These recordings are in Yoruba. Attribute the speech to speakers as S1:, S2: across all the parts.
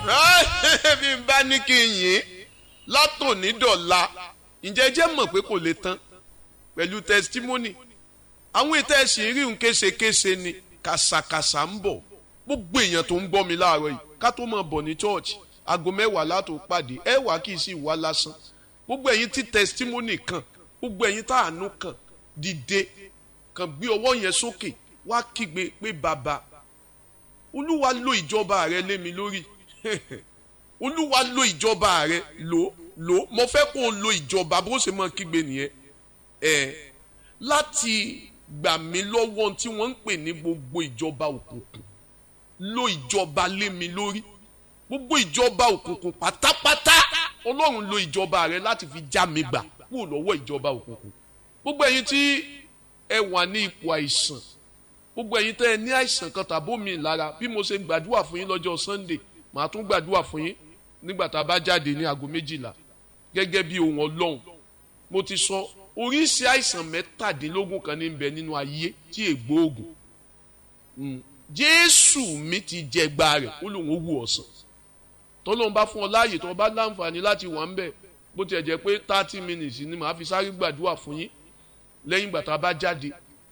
S1: bí n bá ní kí n yìn látòní dọ̀la ǹjẹ́ jẹ́ mọ̀ pé kò lè tán pẹ̀lú testimony àwọn ètò ẹ̀sìn rí un késekése ni kàsàkàsà ń bọ̀ gbogbo èèyàn tó ń gbọ́ mi láàárọ̀ yìí ká tó máa bọ̀ ní church aago 10 látò pàdé ẹ wá kì í sì wá lásán gbogbo ẹ̀yin tí testimony kan gbogbo ẹ̀yin tá àánú kan dìde kan gbé ọwọ́ yẹn sókè wá kígbe pé bàbá olúwa lo ìjọba rẹ lé mi lórí olúwa lo ìjọba rẹ lò mo fẹ́ kó o lo ìjọba bó ṣe máa kígbe nìyẹn láti gbà mí lọ́wọ́ tí wọ́n ń pè ní gbogbo ìjọba òkùnkùn lo ìjọba lé mi lórí gbogbo ìjọba òkùnkùn pátápátá ọlọ́run lo ìjọba rẹ láti fi já mi gbà kúrò lọ́wọ́ ìjọba òkùnkùn gbogbo ẹ̀yin tí ẹ wà ní ipò àìsàn gbogbo ẹ̀yin tẹ́ ẹ ní àìsàn kan tàbómi lára bí mo ṣe gbàdúrà fún yín lọ́jọ́ Sunday màá tún gbàdúrà fún yín nígbà tá a bá jáde ní aago 12 gẹ́gẹ́ bí ohun ọlọ́run mo ti sọ oríṣi àìsàn 17 kan ní bẹ nínú ayé tí ègbóògùn Jésù mi ti jẹgba rẹ̀ ó lóun ó wù ọ̀sán tọ́lọ́run bá fún ọ láàyè tó bá láǹfààní láti wà ń bẹ̀ bó tiẹ̀ jẹ́ pé 30 minutes ni màá fi sáré gbàdúrà fún yín lẹ́yìn ìgbà tá a bá jáde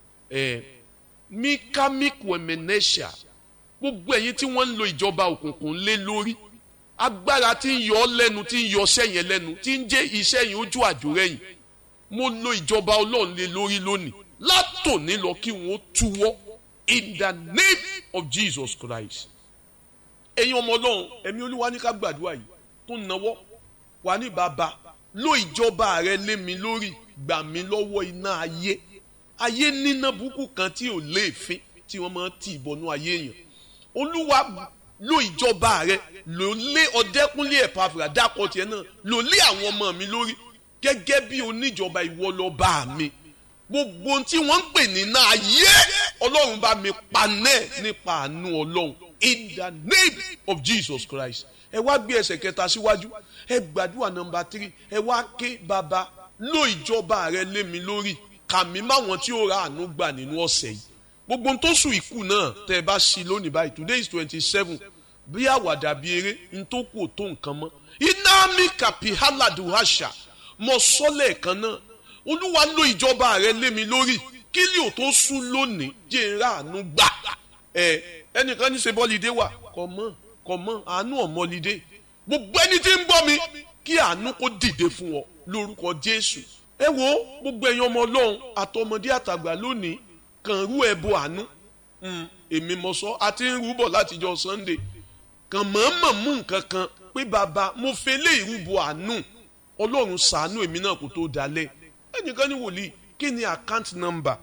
S1: mikamikwẹmẹnẹṣà gbogbo ẹ̀yin tí wọ́n ń lo ìjọba òkùnkùn lé lórí agbára tí ń yọ ọ́ lẹ́nu tí ń yọ iṣẹ́ yẹn lẹ́nu tí ń jẹ́ iṣẹ́ yẹn ojú àjòrẹ́yìn mo lo ìjọba ọlọ́run lé lórí lónìí látòní lọ kí wọ́n túwọ́ in the name of Jesus Christ. ẹ̀yin ọmọ ọlọ́run ẹ̀mí olúwa ní ká gbàdúrà yìí tó náwó wà ní bàbá lo ìjọba rẹ lé mi lórí gbà mí lọ́wọ́ iná ayé níná burúkú kan tí ò léèfín tí wọ́n máa ń tì ìbọnú ayé èèyàn olúwa lo ìjọba rẹ lò lé Ọdẹ́kúnlé Ẹ̀pàfùrà dákọ̀ tiẹ̀ náà lò lé àwọn ọmọ mi lórí gẹ́gẹ́ bí oníjọba ìwọ lọ́ba mi gbogbo tí wọ́n ń pè ní náà ayé ọlọ́run bá mi panẹ́ nípa àánú ọlọ́run in the name of Jesus Christ. ẹ wá gbé ẹsẹ̀ kẹta síwájú ẹ gbàdúrà nọ́mbà 3 ẹ wá ké bàbá lo ìjọba rẹ lé mi lórí kàmí máwọn tí ó ra àánú gbà nínú ọ̀sẹ̀ yìí gbogbo tó sùn ikú náà tẹ́ ẹ bá sí lónìí báyìí today is 27 bí àwàdà bí eré n tó kù tó nǹkan mọ́ iná mi kàpí hálàdù àṣà mọ sọ́lẹ̀ kan náà olúwa lo ìjọba rẹ lé mi lórí kí lè ò tó sùn lónìí jẹ́ ń ra àánú gbà ẹnìkan ní ṣe bọ́lídé wà kọ̀ mọ́ àánú ọ̀mọ́lídé gbogbo ẹni tí ń gbọ́ mi kí àánú kó dìde fún ọ lórúkọ Jésù ẹ wo gbogbo ẹ̀yin ọmọ ọlọ́run àtọmọdé àtàgbà lónìí kàn rú ẹbọ àánú èmi mọ̀ sọ àti ń rúbọ̀ látijọ́ Sunday kàn mọ̀ọ́mọ̀ mú nǹkan kan pé bàbá mo fẹ́ lé ìrúbọ àánú ọlọ́run ṣàánú èmi náà kó tó dalẹ̀ ẹnìkan ní wòlíì kí ni account number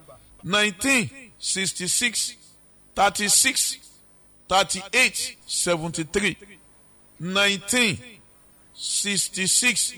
S2: 1966 36 38 73 1966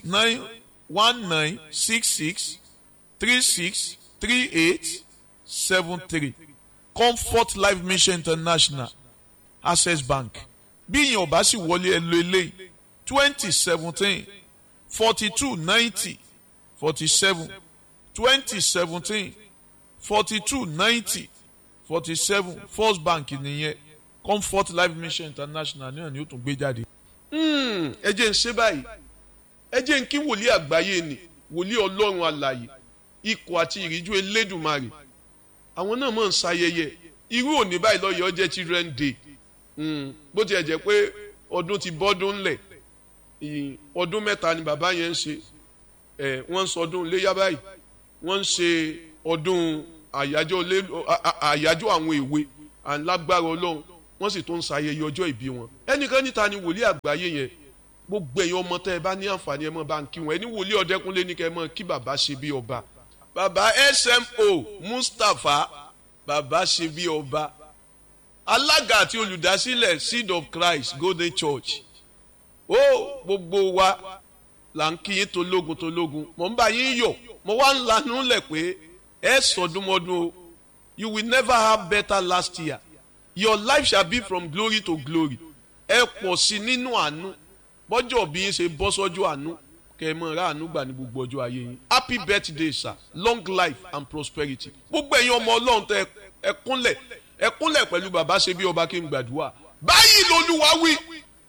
S2: 1966 36 38 73 Comfort Life Mission International Access Bank bí ìyẹn ò bá sì wọlé ẹ lo eléyìí 2017 42 90 47 2017 42 90 47 First Bank nìyẹn Comfort Life Mission International náà ni ó tún gbé jáde.
S1: ẹ jẹ́ ń ṣe báyìí ẹ jẹ́ ń kí wòlíì àgbáyé ni wòlíì ọlọ́run alààyè ikọ̀ àti ìríjú elédùmarè àwọn náà máa ń ṣayẹyẹ irú òní báyìí lọ́yọ̀ jẹ́ Children Day bó tiẹ̀ jẹ́ pé ọdún ti bọ́dún ńlẹ̀ ọdún 3 ni bàbá yẹn ń ṣe wọ́n ń sọ ọdún iléyá báyìí wọ́n ń ṣe ọdún àyájọ́ àwọn èwe alágbára ọlọ́run wọ́n sì tún ń ṣayẹyẹ ọjọ́ ìbí wọn ẹnìkan níta ni wòlíì àgbáyé yẹn gbogbo ẹ̀yin ọmọ tẹ́ ẹ bá ní àǹfààní ẹ mọ́ bá ń kí wọn ẹni wòlíì Ọdẹ́kúnlé ní kẹ́ ẹ mọ́ kí bàbá ṣe bí ọba bàbá smo Mustapha bàbá ṣe bí ọba alága àti olùdásílẹ̀ Seed of Christ Golden Church ó gbogbo wa là ń kí yín tológun mò ń bá yín yọ̀ mo wá ń lanú lẹ̀ pé ẹ sọdúnmọ́dún o you will never have better last year your life shall be from glory to glory ẹ pọ̀ sí nínú àánú bọ́jọ́ bí yín ṣe bọ́ sọ́jọ́ àánú kẹ́ ẹ mọ̀ ra àánú gbà ní gbogbo ọjọ́ ayé yín happy birthday sir long life and prosperity gbogbo ẹ̀yin ọmọ ọlọ́run tẹ ẹ kúnlẹ̀ pẹ̀lú bàbá ṣe bí ọba kí n gbàdúrà báyìí lolúwa wí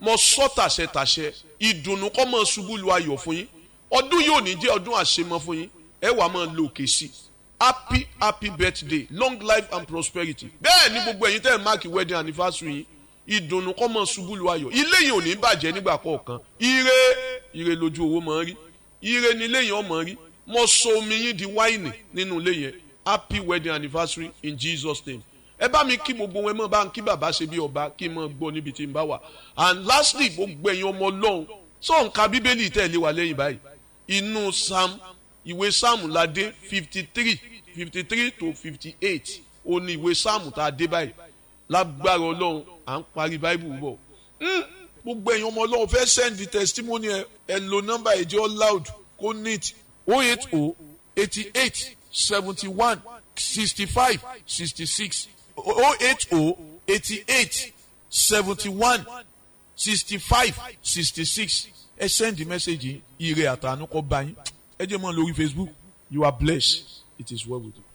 S1: mo sọ tàṣẹ ìdùnnú kó máa ṣubú lu ayọ̀ fún yín ọdún yóò ní jẹ́ ọdún àṣemọ fún yín ẹ wàá máa lo òkè sí happy birthday long life and prosperity bẹ́ẹ̀ ni gbogbo ẹ̀yin tẹ́ ẹ̀ máàkì wedding anniversary yín ìdùnnú kó máa ṣubú lu ayọ̀ ilé yìí ò ní bàjẹ́ nígbà kọ̀ọ̀kan ire lójú owó máa rí ire ni ilé yìí ó máa rí mo sọ omi yín di wáìnì nínú ilé yẹn happy wedding anniversary in Jesus name ẹ bá mi kí gbogbo wọn ẹ mọ bá ń kí bàbá ṣe bí ọba kí n mọ gbọ́ níbi tí n bá wà and lastly gbogbo ẹ̀yin ọmọ Ọlọ́run sọ nǹka bíbélì tẹ̀lé wa lẹ́yìn báyìí inú ìwé sáàmù la dé 53 to 58 ó ní ìwé sáàmù tá a dé báyìí lágbára Ọlọ́run à ń parí báìbù bọ̀
S2: gbogbo ẹ̀yin ọmọ Ọlọ́run fẹ́ send the testimony ẹ lo nọ́mbà ẹ̀jẹ̀ loud kó neat 080 88 71 65 66 080 88 71 65 66 ẹ send the message ire àtàánú kó bá yín ẹ jẹ́ mọ́ lórí Facebook you are blessed it is well with you.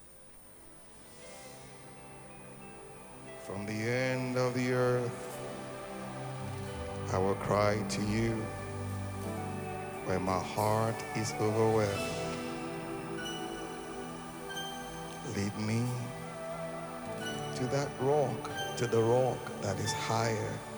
S3: From the end of the earth I will cry to you when my heart is overwhelmed. Lead me to that rock, to the rock that is higher